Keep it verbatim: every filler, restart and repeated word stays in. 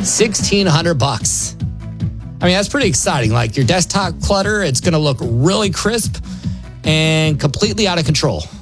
sixteen hundred bucks. I mean, that's pretty exciting. Like your desktop clutter, it's going to look really crisp and completely out of control.